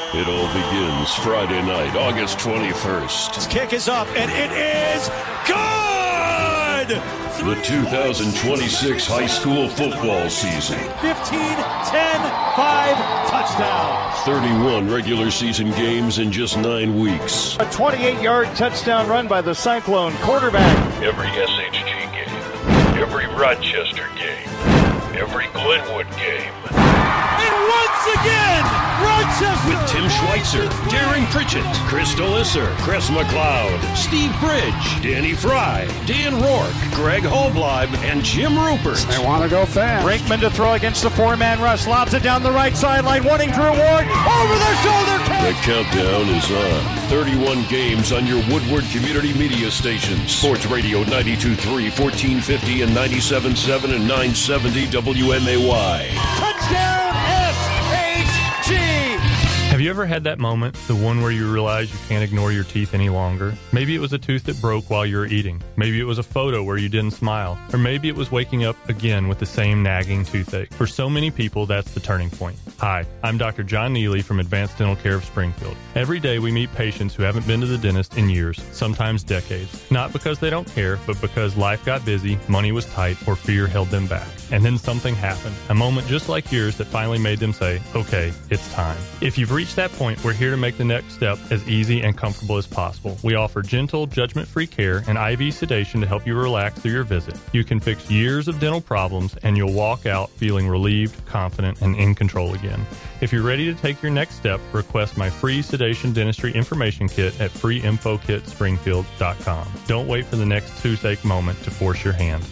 It all begins Friday night, August 21st. This kick is up, and it is good! The 2026 high school football season. 15-10-5 touchdown. 31 regular season games in just 9 weeks. A 28-yard touchdown run by the Cyclone quarterback. Every SHG game, every Rochester game, every Glenwood game. And once again, Rochester! With Tim Schweitzer, Darren Pritchett, Chris Delisser, Chris McLeod, Steve Bridge, Danny Fry, Dan Rourke, Greg Holbleib, and Jim Rupert. They want to go fast. Brinkman to throw against the four-man rush. Lobs it down the right sideline, wanting Drew Ward. Over the shoulder catch! The countdown is on. 31 games on your Woodward Community Media stations. Sports Radio 92.3, 1450, and 97.7 and 970 WMAY. Touchdown! Have you ever had that moment, the one where you realize you can't ignore your teeth any longer? Maybe it was a tooth that broke while you were eating. Maybe it was a photo where you didn't smile. Or maybe it was waking up again with the same nagging toothache. For so many people, that's the turning point. Hi, I'm Dr. John Neely from Advanced Dental Care of Springfield. Every day we meet patients who haven't been to the dentist in years, sometimes decades. Not because they don't care, but because life got busy, money was tight, or fear held them back. And then something happened. A moment just like yours that finally made them say, okay, it's time. If you've reached that point, we're here to make the next step as easy and comfortable as possible. We offer gentle, judgment-free care and IV sedation to help you relax through your visit. You can fix years of dental problems, and you'll walk out feeling relieved, confident, and in control again. If you're ready to take your next step, request my free sedation dentistry information kit at freeinfokitspringfield.com. Don't wait for the next toothache moment to force your hand.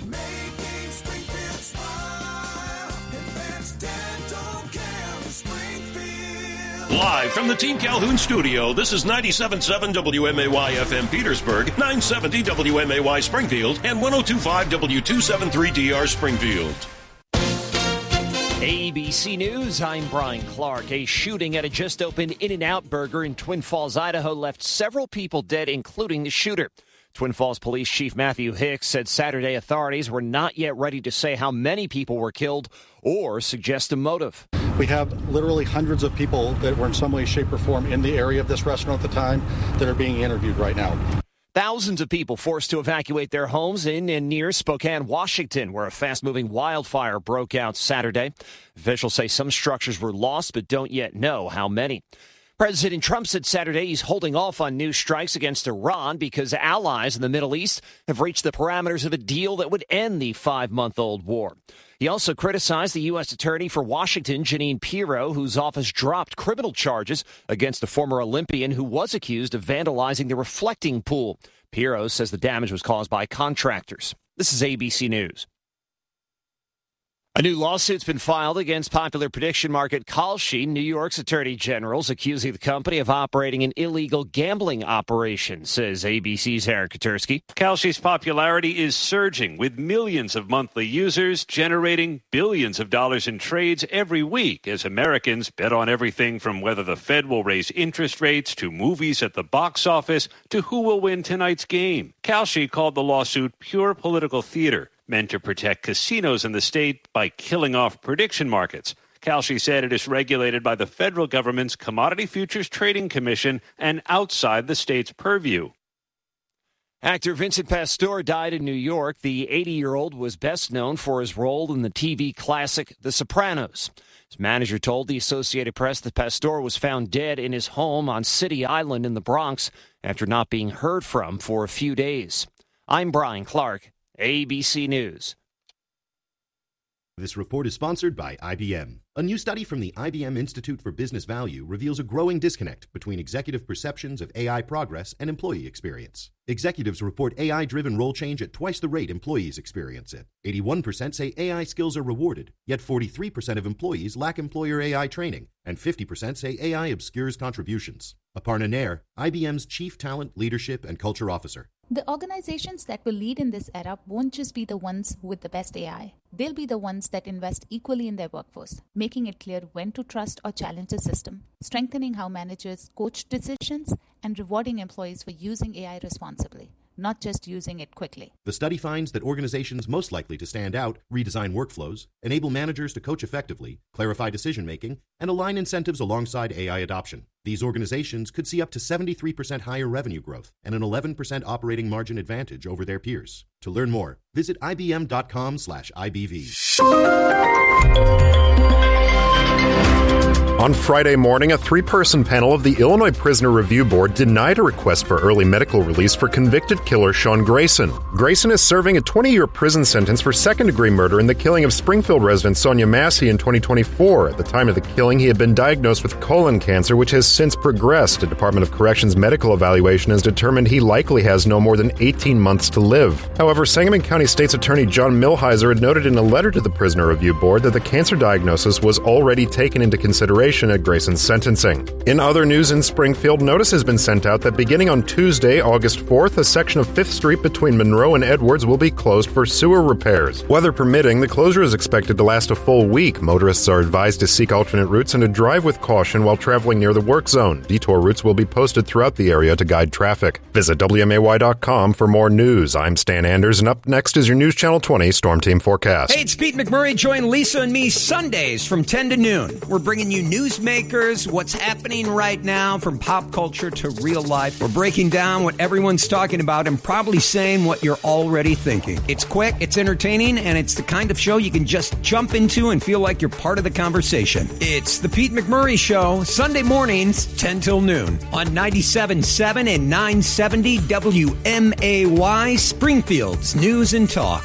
Live from the Team Calhoun studio, this is 97.7 WMAY FM Petersburg, 970 WMAY Springfield, and 102.5 W273DR Springfield. ABC News, I'm Brian Clark. A shooting at a just-opened In-N-Out Burger in Twin Falls, Idaho left several people dead, including the shooter. Twin Falls Police Chief Matthew Hicks said Saturday authorities were not yet ready to say how many people were killed or suggest a motive. We have literally hundreds of people that were in some way, shape, or form in the area of this restaurant at the time that are being interviewed right now. Thousands of people forced to evacuate their homes in and near Spokane, Washington, where a fast-moving wildfire broke out Saturday. Officials say some structures were lost, but don't yet know how many. President Trump said Saturday he's holding off on new strikes against Iran because allies in the Middle East have reached the parameters of a deal that would end the 5-month-old war. He also criticized the U.S. Attorney for Washington, Jeanine Pirro, whose office dropped criminal charges against a former Olympian who was accused of vandalizing the reflecting pool. Pirro says the damage was caused by contractors. This is ABC News. A new lawsuit's been filed against popular prediction market Kalshi. New York's attorney general's accusing the company of operating an illegal gambling operation, says ABC's Aaron Katursky. Kalshi's popularity is surging, with millions of monthly users generating billions of dollars in trades every week as Americans bet on everything from whether the Fed will raise interest rates to movies at the box office to who will win tonight's game. Kalshi called the lawsuit pure political theater, meant to protect casinos in the state by killing off prediction markets. Kalshi said it is regulated by the federal government's Commodity Futures Trading Commission and outside the state's purview. Actor Vincent Pastore died in New York. The 80-year-old was best known for his role in the TV classic The Sopranos. His manager told the Associated Press that Pastore was found dead in his home on City Island in the Bronx after not being heard from for a few days. I'm Brian Clark, ABC News. This report is sponsored by IBM. A new study from the IBM Institute for Business Value reveals a growing disconnect between executive perceptions of AI progress and employee experience. Executives report AI-driven role change at twice the rate employees experience it. 81% say AI skills are rewarded, yet 43% of employees lack employer AI training, and 50% say AI obscures contributions. Aparna Nair, IBM's Chief Talent, Leadership, and Culture Officer. The organizations that will lead in this era won't just be the ones with the best AI. They'll be the ones that invest equally in their workforce, making it clear when to trust or challenge the system, strengthening how managers coach decisions, and rewarding employees for using AI responsibly, not just using it quickly. The study finds that organizations most likely to stand out redesign workflows, enable managers to coach effectively, clarify decision-making, and align incentives alongside AI adoption. These organizations could see up to 73% higher revenue growth and an 11% operating margin advantage over their peers. To learn more, visit ibm.com/IBV. On Friday morning, a three-person panel of the Illinois Prisoner Review Board denied a request for early medical release for convicted killer Sean Grayson. Grayson is serving a 20-year prison sentence for second-degree murder in the killing of Springfield resident Sonia Massey in 2024. At the time of the killing, he had been diagnosed with colon cancer, which has since progressed. A Department of Corrections medical evaluation has determined he likely has no more than 18 months to live. However, Sangamon County State's Attorney John Milheiser had noted in a letter to the Prisoner Review Board that the cancer diagnosis was already taken into consideration at Grayson's sentencing. In other news in Springfield, notice has been sent out that beginning on Tuesday, August 4th, a section of 5th Street between Monroe and Edwards will be closed for sewer repairs. Weather permitting, the closure is expected to last a full week. Motorists are advised to seek alternate routes and to drive with caution while traveling near the work zone. Detour routes will be posted throughout the area to guide traffic. Visit WMAY.com for more news. I'm Stan Anders, and up next is your News Channel 20 Storm Team Forecast. Hey, it's Pete McMurray. Join Lisa and me Sundays from 10 to noon. We're bringing you newsmakers, what's happening right now from pop culture to real life. We're breaking down what everyone's talking about and probably saying what you're already thinking. It's quick, it's entertaining, and it's the kind of show you can just jump into and feel like you're part of the conversation. It's the Pete McMurray Show, Sunday mornings, 10 till noon on 97.7 and 970 WMAY, Springfield's News and Talk.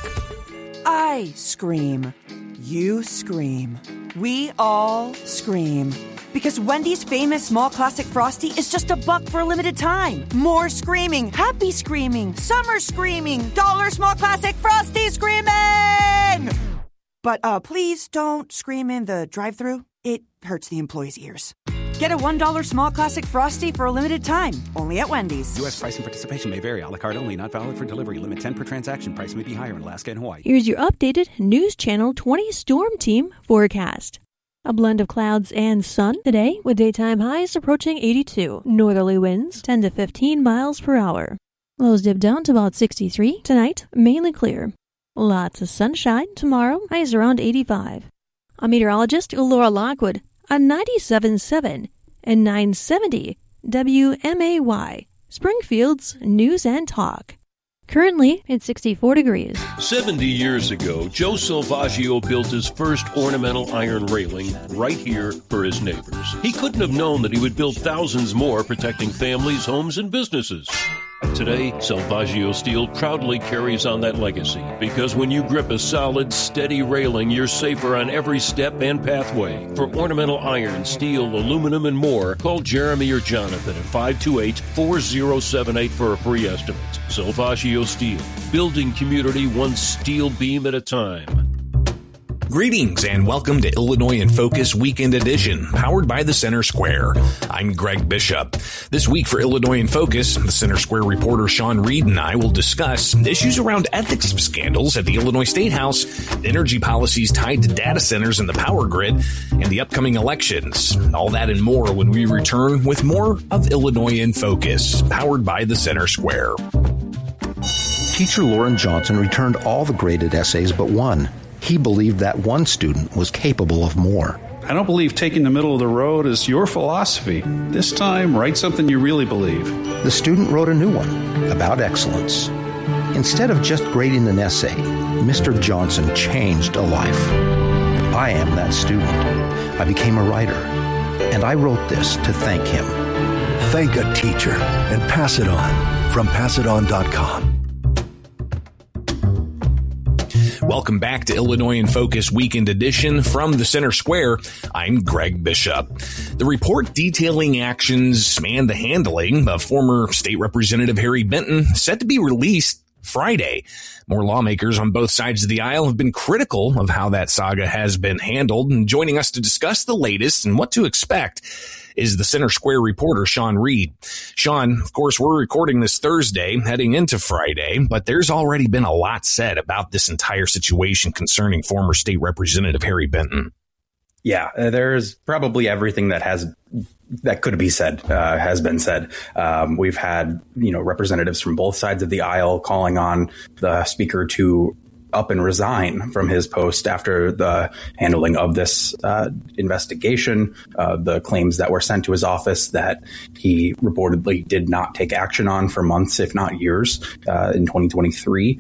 I scream. You scream. We all scream. Because Wendy's famous small classic Frosty is just $1 for a limited time. More screaming, happy screaming, summer screaming, dollar small classic Frosty screaming! But please don't scream in the drive-thru. It hurts the employees' ears. Get a $1 small classic Frosty for a limited time, only at Wendy's. U.S. price and participation may vary. A la carte only, not valid for delivery. Limit 10 per transaction. Price may be higher in Alaska and Hawaii. Here's your updated News Channel 20 Storm Team forecast. A blend of clouds and sun today, with daytime highs approaching 82. Northerly winds 10 to 15 miles per hour. Lows dip down to about 63. Tonight, mainly clear. Lots of sunshine. Tomorrow, highs around 85. I'm meteorologist Laura Lockwood on 97.7 and 970 WMAY, Springfield's News and Talk. Currently, it's 64 degrees. 70 years ago, Joe Salvaggio built his first ornamental iron railing right here for his neighbors. He couldn't have known that he would build thousands more, protecting families, homes, and businesses. Today, Salvaggio Steel proudly carries on that legacy, because when you grip a solid, steady railing, you're safer on every step and pathway. For ornamental iron, steel, aluminum, and more, call Jeremy or Jonathan at 528-4078 for a free estimate. Salvaggio Steel, building community one steel beam at a time. Greetings and welcome to Illinois in Focus Weekend Edition, powered by the Center Square. I'm Greg Bishop. This week for Illinois in Focus, the Center Square reporter Sean Reed and I will discuss issues around ethics scandals at the Illinois State House, energy policies tied to data centers and the power grid, and the upcoming elections. All that and more when we return with more of Illinois in Focus, powered by the Center Square. Teacher Lauren Johnson returned all the graded essays but one. He believed that one student was capable of more. I don't believe taking the middle of the road is your philosophy. This time, write something you really believe. The student wrote a new one about excellence. Instead of just grading an essay, Mr. Johnson changed a life. I am that student. I became a writer, and I wrote this to thank him. Thank a teacher and pass it on from passidon.com. Welcome back to Illinois in Focus Weekend Edition from the Center Square. I'm Greg Bishop. The report detailing actions and the handling of former State Representative Harry Benton set to be released Friday. More lawmakers on both sides of the aisle have been critical of how that saga has been handled, and joining us to discuss the latest and what to expect is the Center Square reporter, Sean Reed. Sean, of course, we're recording this Thursday, heading into Friday, but there's already been a lot said about this entire situation concerning former State Representative Harry Benton. Yeah, there's probably everything that could be said, has been said. We've had, representatives from both sides of the aisle calling on the speaker to up and resign from his post after the handling of this investigation, the claims that were sent to his office that he reportedly did not take action on for months, if not years, in 2023.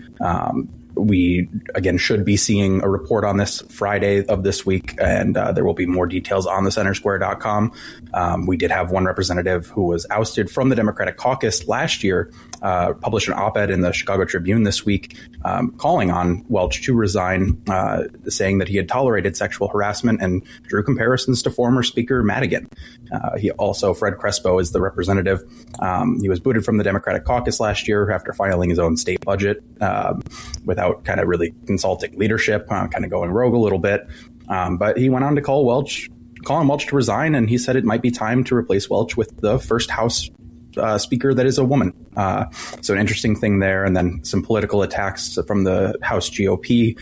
We, again, should be seeing a report on this Friday of this week, and there will be more details on the centersquare.com. We did have one representative who was ousted from the Democratic caucus last year, published an op-ed in the Chicago Tribune this week, calling on Welch to resign, saying that he had tolerated sexual harassment, and drew comparisons to former Speaker Madigan. He also, Fred Crespo is the representative. He was booted from the Democratic caucus last year after filing his own state budget without kind of really consulting leadership, kind of going rogue a little bit. But he went on to call on Welch to resign, and he said it might be time to replace Welch with the first House Speaker that is a woman. So an interesting thing there. And then some political attacks from the House GOP,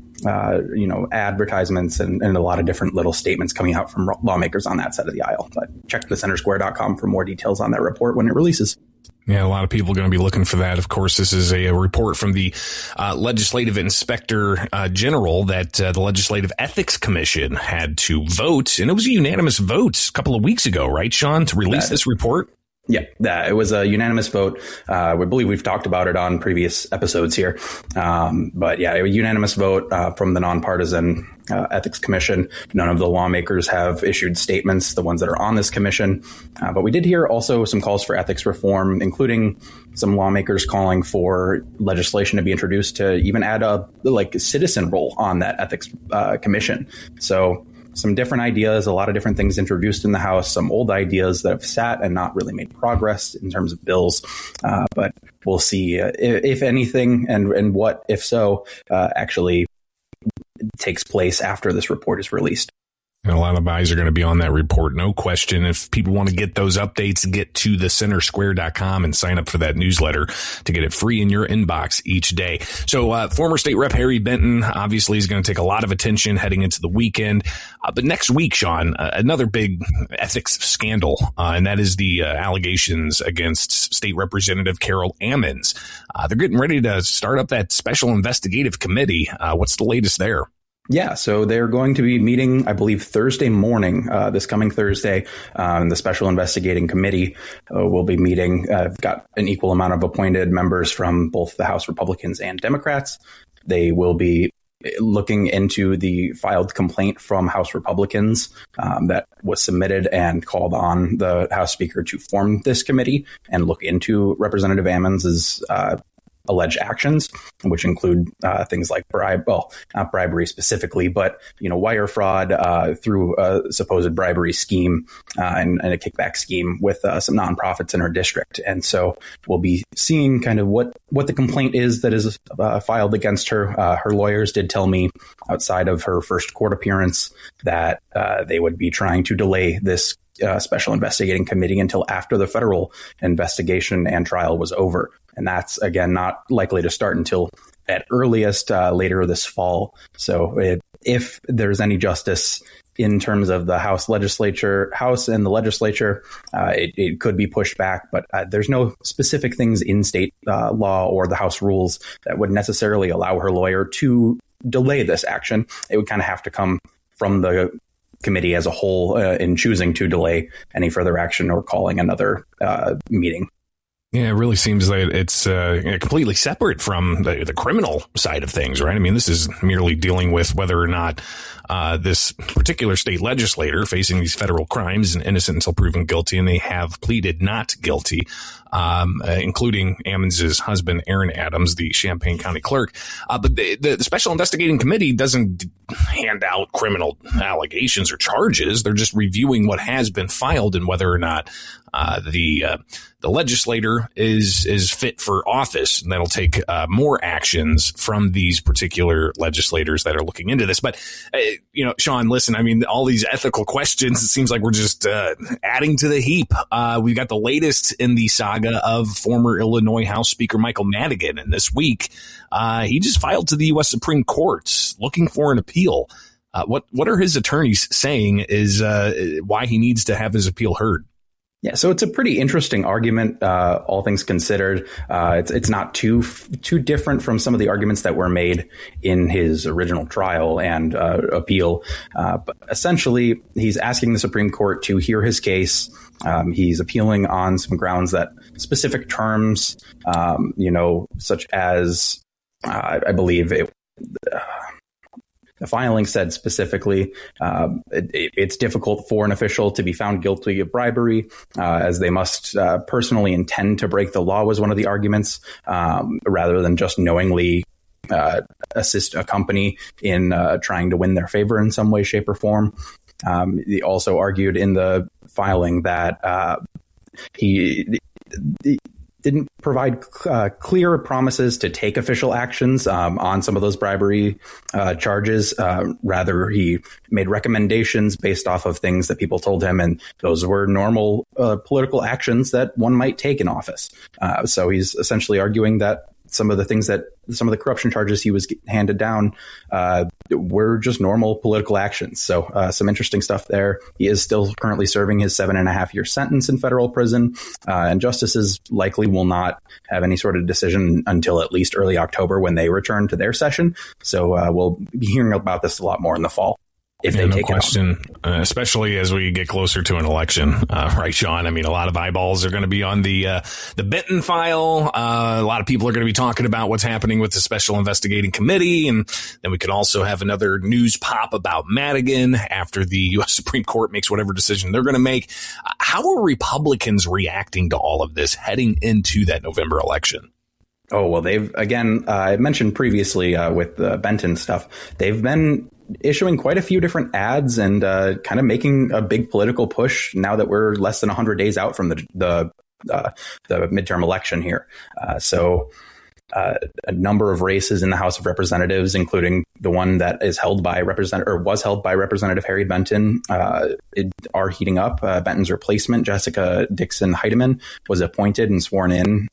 advertisements and a lot of different little statements coming out from lawmakers on that side of the aisle. But check the centersquare.com for more details on that report when it releases. Yeah, a lot of people are going to be looking for that. Of course, this is a report from the Legislative Inspector General that the Legislative Ethics Commission had to vote. And it was a unanimous vote a couple of weeks ago, right, Sean, to release this report? Yeah, it was a unanimous vote. We believe we've talked about it on previous episodes here. But yeah, a unanimous vote from the nonpartisan Ethics Commission. None of the lawmakers have issued statements, the ones that are on this commission. But we did hear also some calls for ethics reform, including some lawmakers calling for legislation to be introduced to even add a citizen role on that Ethics Commission. So some different ideas, a lot of different things introduced in the House, some old ideas that have sat and not really made progress in terms of bills. But we'll see if anything and what, if so, actually takes place after this report is released. And a lot of eyes are going to be on that report, no question. If people want to get those updates, get to the centersquare.com and sign up for that newsletter to get it free in your inbox each day. So former State Rep Harry Benton obviously is going to take a lot of attention heading into the weekend. But next week, Sean, another big ethics scandal, and that is the allegations against State Representative Carol Ammons. They're getting ready to start up that special investigative committee. What's the latest there? Yeah, so they're going to be meeting, I believe, Thursday morning, this coming Thursday. The Special Investigating Committee will be meeting. Got an equal amount of appointed members from both the House Republicans and Democrats. They will be looking into the filed complaint from House Republicans that was submitted and called on the House Speaker to form this committee and look into Representative Ammons's alleged actions, which include things like not bribery specifically, but wire fraud through a supposed bribery scheme and a kickback scheme with some nonprofits in her district. And so we'll be seeing kind of what the complaint is that is filed against her. Her lawyers did tell me outside of her first court appearance that they would be trying to delay this Special Investigating Committee until after the federal investigation and trial was over. And that's, again, not likely to start until at earliest later this fall. So if there's any justice in terms of the House and the legislature, it could be pushed back. But there's no specific things in state law or the House rules that would necessarily allow her lawyer to delay this action. It would kind of have to come from the committee as a whole in choosing to delay any further action or calling another meeting. Yeah, it really seems that it's completely separate from the criminal side of things, right? I mean, this is merely dealing with whether or not this particular state legislator facing these federal crimes and innocent until proven guilty, and they have pleaded not guilty, including Ammons's husband, Aaron Adams, the Champaign County clerk. But the Special Investigating Committee doesn't hand out criminal allegations or charges. They're just reviewing what has been filed and whether or not the legislator is fit for office, and that'll take more actions from these particular legislators that are looking into this. But, Sean, listen, I mean, all these ethical questions, it seems like we're just adding to the heap. We've got the latest in the saga of former Illinois House Speaker Michael Madigan. And this week, he just filed to the U.S. Supreme Court looking for an appeal. What are his attorneys saying is why he needs to have his appeal heard? Yeah, so it's a pretty interesting argument, all things considered. It's not too different from some of the arguments that were made in his original trial and appeal. But essentially, he's asking the Supreme Court to hear his case. He's appealing on some grounds that specific terms, such as I believe the filing said specifically it's difficult for an official to be found guilty of bribery, as they must personally intend to break the law was one of the arguments, rather than just knowingly assist a company in trying to win their favor in some way, shape, or form. He also argued in the filing that he didn't provide clear promises to take official actions on some of those bribery charges. Rather, he made recommendations based off of things that people told him, and those were normal political actions that one might take in office. So he's essentially arguing that some of the corruption charges he was handed down were just normal political actions. So some interesting stuff there. He is still currently serving his 7.5-year sentence in federal prison, and justices likely will not have any sort of decision until at least early October when they return to their session. So we'll be hearing about this a lot more in the fall. If they take question, especially as we get closer to an election, right, Sean? I mean, a lot of eyeballs are going to be on the Benton file. A lot of people are going to be talking about what's happening with the Special Investigating Committee, and then we could also have another news pop about Madigan after the U.S. Supreme Court makes whatever decision they're going to make. How are Republicans reacting to all of this heading into that November election? Oh, well, I mentioned previously with the Benton stuff, they've been issuing quite a few different ads and kind of making a big political push now that we're less than 100 days out from the midterm election here. So a number of races in the House of Representatives, including the one that is was held by Representative Harry Benton, are heating up. Benton's replacement, Jessica Dixon Heidemann, was appointed and sworn in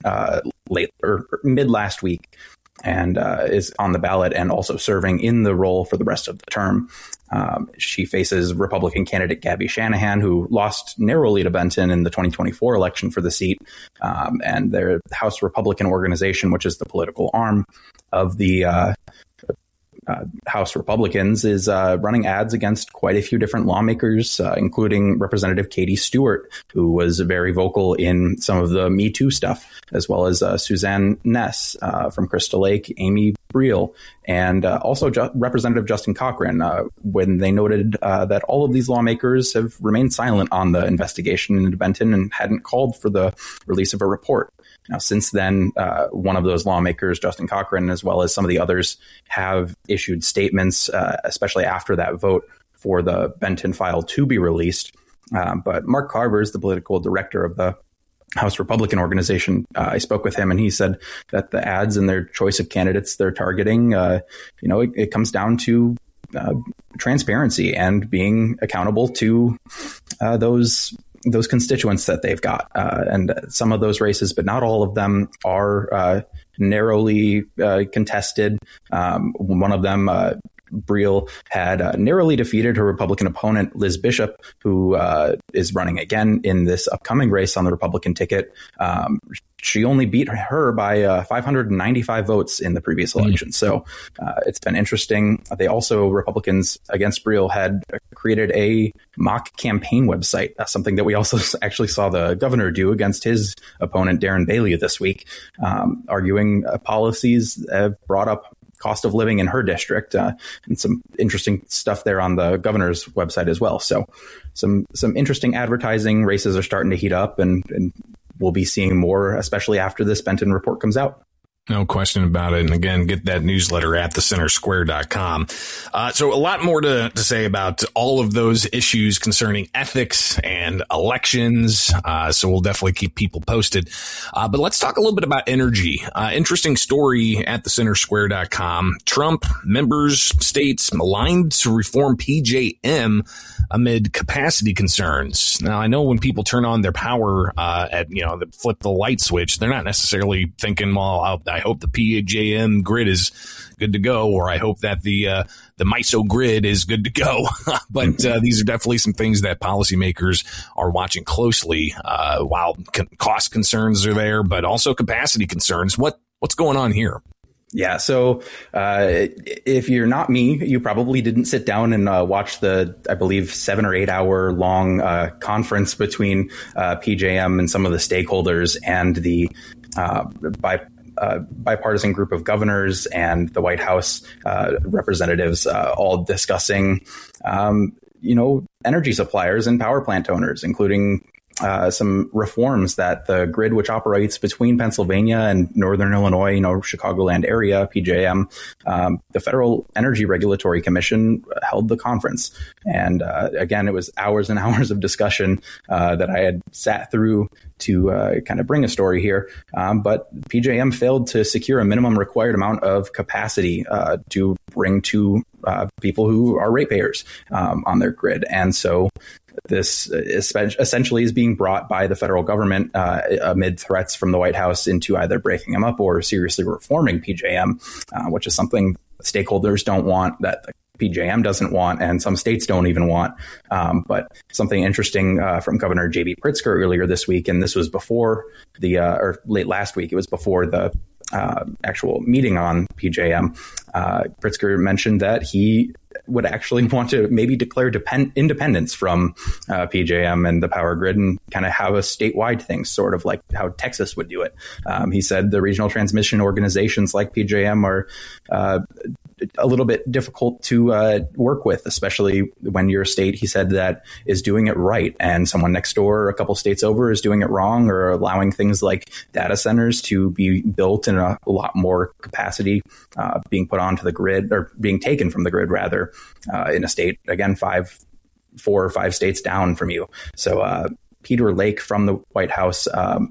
mid last week, and is on the ballot and also serving in the role for the rest of the term. She faces Republican candidate Gabby Shanahan, who lost narrowly to Benton in the 2024 election for the seat. And their House Republican organization, which is the political arm of the House Republicans, is running ads against quite a few different lawmakers, including Representative Katie Stewart, who was very vocal in some of the Me Too stuff, as well as Suzanne Ness from Crystal Lake, Amy Briel, and also Representative Justin Cochran, when they noted that all of these lawmakers have remained silent on the investigation into Benton and hadn't called for the release of a report. Now, since then, one of those lawmakers, Justin Cochran, as well as some of the others, have issued statements, especially after that vote for the Benton file to be released. But Mark Carver is the political director of the House Republican organization. I spoke with him, and he said that the ads and their choice of candidates they're targeting, it comes down to transparency and being accountable to those constituents that they've got. And some of those races, but not all of them, are narrowly contested. One of them, Briel, had narrowly defeated her Republican opponent, Liz Bishop, who is running again in this upcoming race on the Republican ticket. She only beat her by 595 votes in the previous election. So it's been interesting. They also, Republicans against Briel, had created a mock campaign website, something that we also actually saw the governor do against his opponent, Darren Bailey, this week, arguing policies have brought up cost of living in her district, and some interesting stuff there on the governor's website as well. So some interesting advertising. Races are starting to heat up, and we'll be seeing more, especially after this Benton report comes out. No question about it. And again, get that newsletter at thecentersquare.com. So a lot more to say about all of those issues concerning ethics and elections. So we'll definitely keep people posted. But let's talk a little bit about energy. Interesting story at thecentersquare.com. Trump, members, states aligned to reform PJM amid capacity concerns. Now, I know when people turn on their power they flip the light switch, they're not necessarily thinking, well, I I hope the PJM grid is good to go, or I hope that the MISO grid is good to go. But these are definitely some things that policymakers are watching closely, while cost concerns are there, but also capacity concerns. What's going on here? Yeah. So if you're not me, you probably didn't sit down and watch the, I believe, 7 or 8 hour long conference between PJM and some of the stakeholders and the bipartisan group of governors and the White House representatives, all discussing, energy suppliers and power plant owners, including some reforms that the grid, which operates between Pennsylvania and Northern Illinois, Chicagoland area, PJM, the Federal Energy Regulatory Commission held the conference. And again, it was hours and hours of discussion that I had sat through to kind of bring a story here. But PJM failed to secure a minimum required amount of capacity to bring to people who are ratepayers on their grid. And so this essentially is being brought by the federal government amid threats from the White House into either breaking them up or seriously reforming PJM, which is something stakeholders don't want, that the PJM doesn't want, and some states don't even want. But something interesting from Governor J.B. Pritzker earlier this week, and this was before or late last week, it was before the actual meeting on PJM. Pritzker mentioned that he would actually want to maybe declare independence from PJM and the power grid and kind of have a statewide thing, sort of like how Texas would do it. He said the regional transmission organizations like PJM are a little bit difficult to work with, especially when your state, he said, that is doing it right and someone next door, a couple states over, is doing it wrong, or allowing things like data centers to be built and a lot more capacity being put onto the grid, or being taken from the grid rather, in a state, again, 4 or 5 states down from you. So Peter Lake from the White House,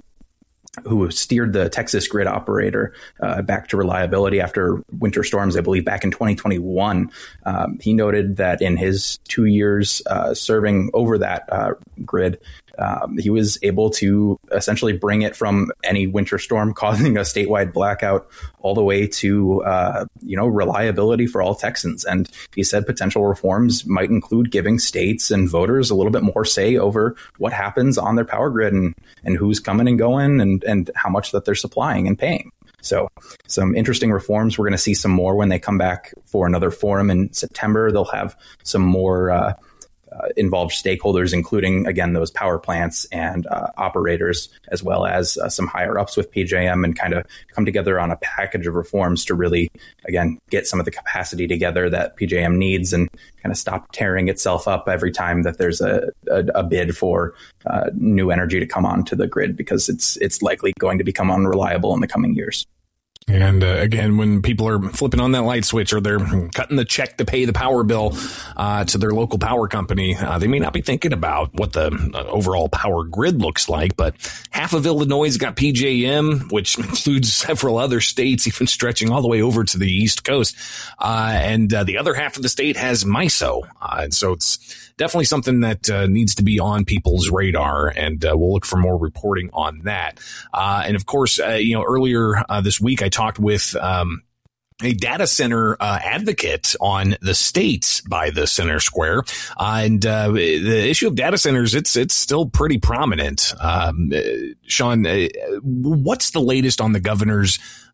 who steered the Texas grid operator back to reliability after winter storms, I believe back in 2021. He noted that in his 2 years serving over that grid, he was able to essentially bring it from any winter storm causing a statewide blackout all the way to, reliability for all Texans. And he said potential reforms might include giving states and voters a little bit more say over what happens on their power grid and who's coming and going and how much that they're supplying and paying. So some interesting reforms. We're going to see some more when they come back for another forum in September. They'll have some more involved stakeholders, including, again, those power plants and operators, as well as some higher ups with PJM, and kind of come together on a package of reforms to really, again, get some of the capacity together that PJM needs and kind of stop tearing itself up every time that there's a bid for new energy to come onto the grid, because it's likely going to become unreliable in the coming years. And again, when people are flipping on that light switch, or they're cutting the check to pay the power bill to their local power company, they may not be thinking about what the overall power grid looks like. But half of Illinois has got PJM, which includes several other states, even stretching all the way over to the East Coast. And the other half of the state has MISO. And so it's definitely something that needs to be on people's radar, and we'll look for more reporting on that. And of course, earlier this week, I talked with a data center advocate on the state by the Center Square, and the issue of data centers, it's still pretty prominent. Sean, what's the latest on the governor's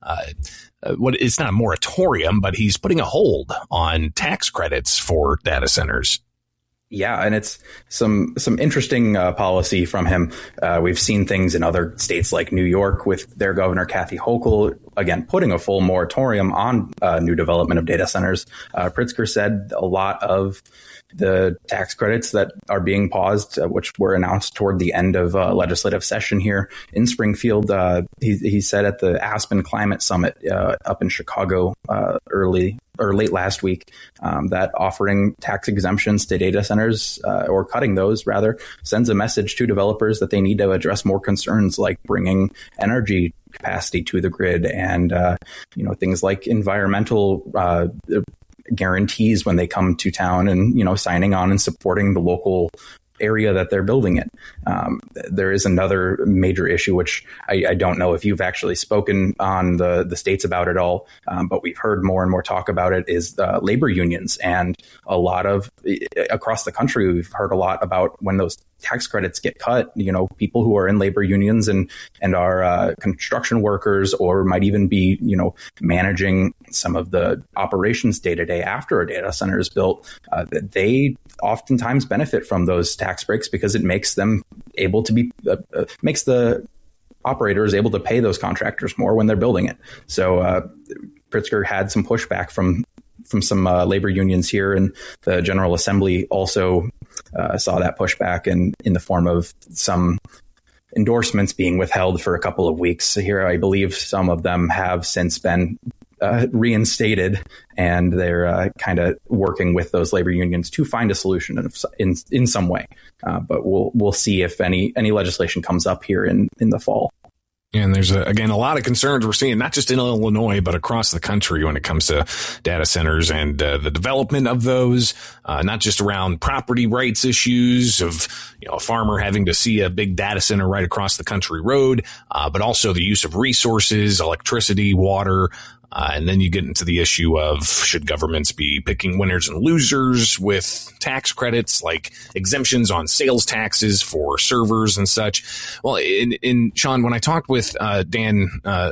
it's not a moratorium, but he's putting a hold on tax credits for data centers? Yeah, and it's some interesting policy from him. We've seen things in other states like New York with their governor, Kathy Hochul, again, putting a full moratorium on new development of data centers. Pritzker said a lot of the tax credits that are being paused, which were announced toward the end of legislative session here in Springfield. He said at the Aspen Climate Summit up in Chicago late last week, that offering tax exemptions to data centers, or cutting those rather, sends a message to developers that they need to address more concerns like bringing energy capacity to the grid and things like environmental guarantees when they come to town, and signing on and supporting the local area that they're building it. There is another major issue, which I don't know if you've actually spoken on the states about it all, but we've heard more and more talk about it, is labor unions. And a lot of, across the country, we've heard a lot about when those tax credits get cut, people who are in labor unions and are construction workers, or might even be, managing some of the operations day to day after a data center is built, they oftentimes benefit from those tax breaks because it makes them able to be, makes the operators able to pay those contractors more when they're building it. So Pritzker had some pushback from some labor unions here, and the General Assembly also saw that pushback in the form of some endorsements being withheld for a couple of weeks. So here, I believe some of them have since been reinstated, and they're kind of working with those labor unions to find a solution in some way. But we'll see if any legislation comes up here in the fall. And there's, again, a lot of concerns we're seeing, not just in Illinois, but across the country when it comes to data centers and the development of those, not just around property rights issues of, a farmer having to see a big data center right across the country road, but also the use of resources, electricity, water. And then you get into the issue of, should governments be picking winners and losers with tax credits, like exemptions on sales taxes for servers and such? Well, in Sean, when I talked with Dan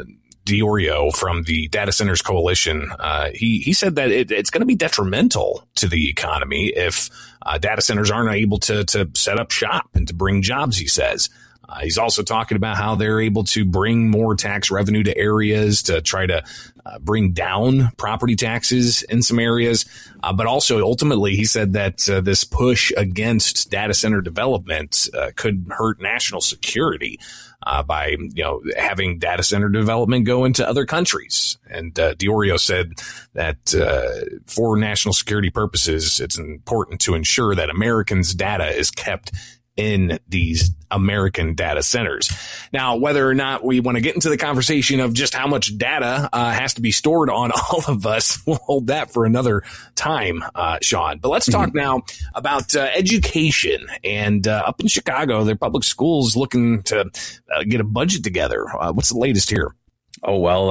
Diorio from the Data Centers Coalition, he said that it's going to be detrimental to the economy if data centers aren't able to set up shop and to bring jobs, he says. He's also talking about how they're able to bring more tax revenue to areas to try to bring down property taxes in some areas. But also, ultimately, he said that this push against data center development could hurt national security by, having data center development go into other countries. And Diorio said that for national security purposes, it's important to ensure that Americans' data is kept in these American data centers. Now, whether or not we want to get into the conversation of just how much data has to be stored on all of us, we'll hold that for another time, Sean. But let's talk now about education. And up in Chicago, their public schools looking to get a budget together. What's the latest here? Oh, well,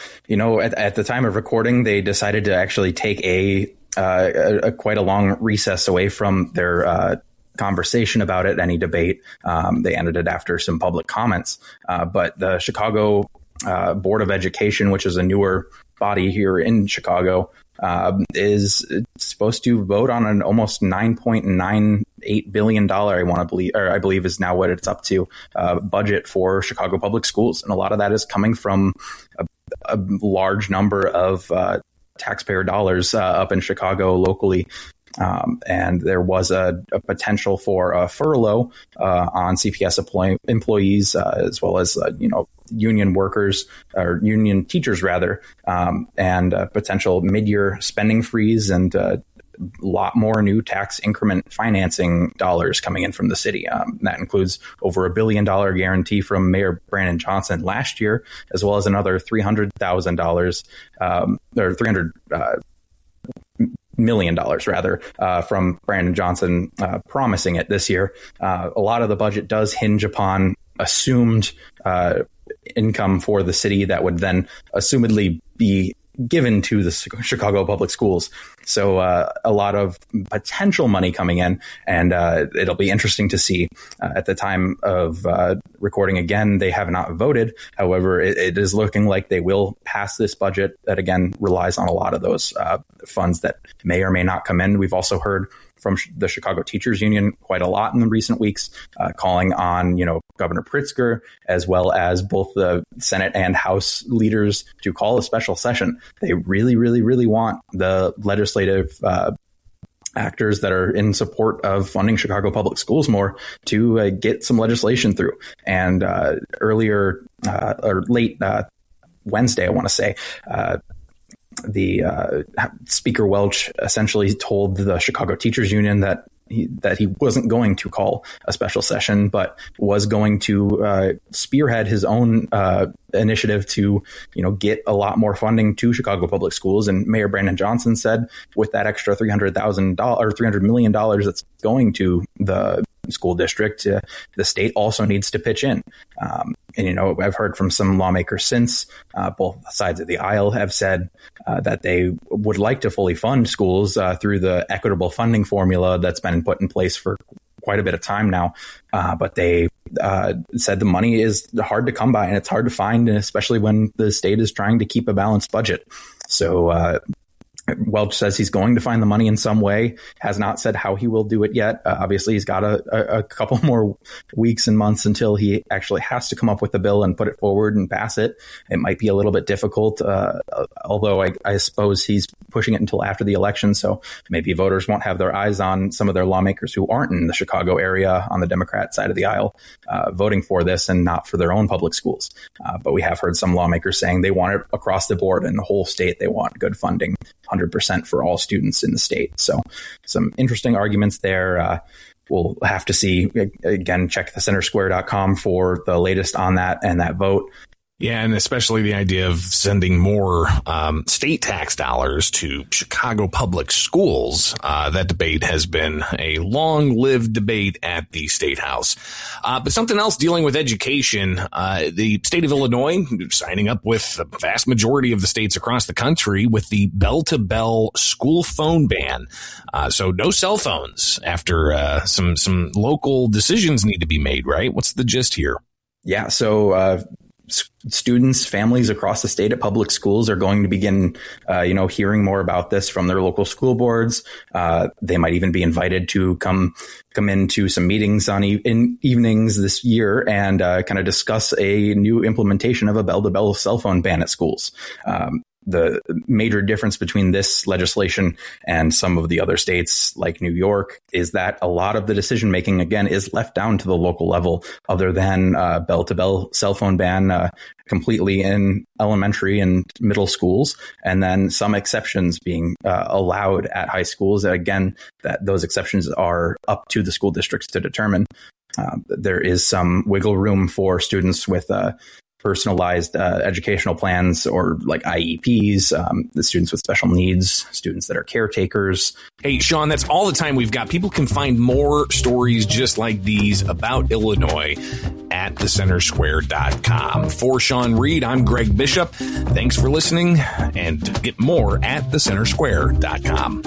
at the time of recording, they decided to actually take a quite a long recess away from their conversation about it, any debate. They ended it after some public comments. But the Chicago Board of Education, which is a newer body here in Chicago, is supposed to vote on an almost $9.98 billion, I believe is now what it's up to, budget for Chicago public schools. And a lot of that is coming from a large number of taxpayer dollars up in Chicago locally. And there was a potential for a furlough on CPS employees, as well as, union workers or union teachers, rather, and potential mid-year spending freeze and a lot more new tax increment financing dollars coming in from the city. That includes over $1 billion guarantee from Mayor Brandon Johnson last year, as well as another $300,000 or $300 million rather, from Brandon Johnson promising it this year. A lot of the budget does hinge upon assumed income for the city that would then assumedly be given to the Chicago public schools. So a lot of potential money coming in, and it'll be interesting to see. At the time of recording, again, they have not voted. However, it is looking like they will pass this budget that, again, relies on a lot of those funds that may or may not come in. We've also heard from the Chicago Teachers Union quite a lot in the recent weeks, calling on, Governor Pritzker, as well as both the Senate and House leaders, to call a special session. They really, really, really want the legislative actors that are in support of funding Chicago public schools more to get some legislation through. And earlier or late Wednesday, I want to say, the Speaker Welch essentially told the Chicago Teachers Union that he wasn't going to call a special session, but was going to spearhead his own initiative to, get a lot more funding to Chicago public schools. And Mayor Brandon Johnson said, with that extra $300 million that's going to the school district, the state also needs to pitch in. And, I've heard from some lawmakers since both sides of the aisle have said that they would like to fully fund schools through the equitable funding formula that's been put in place for quite a bit of time now. But they said the money is hard to come by and it's hard to find, especially when the state is trying to keep a balanced budget. So Welch says he's going to find the money in some way, has not said how he will do it yet. Obviously, he's got a couple more weeks and months until he actually has to come up with the bill and put it forward and pass it. It might be a little bit difficult, although I suppose he's pushing it until after the election. So maybe voters won't have their eyes on some of their lawmakers who aren't in the Chicago area on the Democrat side of the aisle voting for this and not for their own public schools. But we have heard some lawmakers saying they want it across the board in the whole state. They want good funding, 100% for all students in the state. So some interesting arguments there. We'll have to see. Again, check thecentersquare.com for the latest on that and that vote. Yeah, and especially the idea of sending more state tax dollars to Chicago public schools. That debate has been a long-lived debate at the State House. But something else dealing with education, the state of Illinois signing up with the vast majority of the states across the country with the bell-to-bell school phone ban. So no cell phones after some local decisions need to be made, right? What's the gist here? Yeah, so students, families across the state at public schools are going to begin, hearing more about this from their local school boards. They might even be invited to come into some meetings in evenings this year and kind of discuss a new implementation of a bell-to-bell cell phone ban at schools. The major difference between this legislation and some of the other states like New York is that a lot of the decision making, again, is left down to the local level, other than bell-to-bell cell phone ban completely in elementary and middle schools, and then some exceptions being allowed at high schools. Again, that those exceptions are up to the school districts to determine. There is some wiggle room for students with personalized educational plans or like IEPs, the students with special needs, students that are caretakers. Hey, Sean, that's all the time we've got. People can find more stories just like these about Illinois at thecentersquare.com. For Sean Reed, I'm Greg Bishop. Thanks for listening, and get more at thecentersquare.com.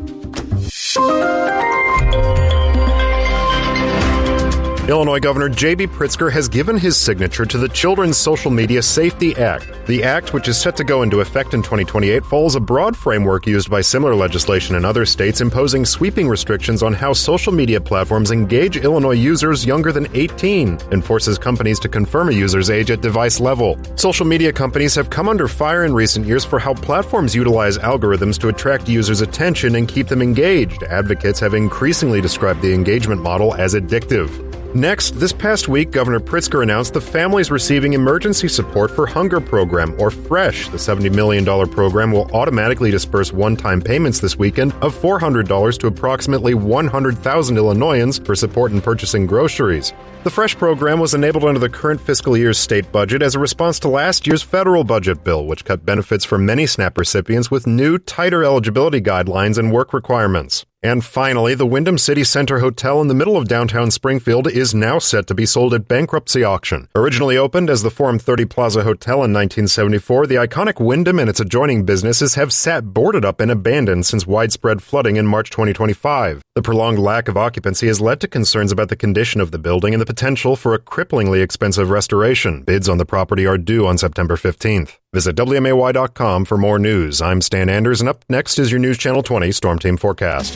Illinois Governor J.B. Pritzker has given his signature to the Children's Social Media Safety Act. The act, which is set to go into effect in 2028, follows a broad framework used by similar legislation in other states imposing sweeping restrictions on how social media platforms engage Illinois users younger than 18 and forces companies to confirm a user's age at device level. Social media companies have come under fire in recent years for how platforms utilize algorithms to attract users' attention and keep them engaged. Advocates have increasingly described the engagement model as addictive. Next, this past week, Governor Pritzker announced the families receiving emergency support for Hunger Program, or FRESH. The $70 million program will automatically disperse one-time payments this weekend of $400 to approximately 100,000 Illinoisans for support in purchasing groceries. The FRESH program was enabled under the current fiscal year's state budget as a response to last year's federal budget bill, which cut benefits for many SNAP recipients with new, tighter eligibility guidelines and work requirements. And finally, the Wyndham City Center Hotel in the middle of downtown Springfield is now set to be sold at bankruptcy auction. Originally opened as the Forum 30 Plaza Hotel in 1974, the iconic Wyndham and its adjoining businesses have sat boarded up and abandoned since widespread flooding in March 2025. The prolonged lack of occupancy has led to concerns about the condition of the building and the potential for a cripplingly expensive restoration. Bids on the property are due on September 15th. Visit WMAY.com for more news. I'm Stan Anders, and up next is your News Channel 20 Storm Team Forecast.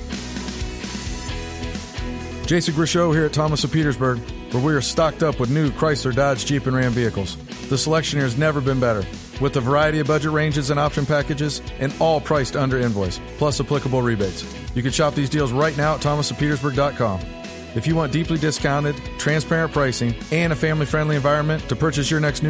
Jason Grishow here at Thomas of Petersburg, where we are stocked up with new Chrysler, Dodge, Jeep, and Ram vehicles. The selection here has never been better, with a variety of budget ranges and option packages, and all priced under invoice, plus applicable rebates. You can shop these deals right now at thomasofpetersburg.com. If you want deeply discounted, transparent pricing, and a family-friendly environment to purchase your next new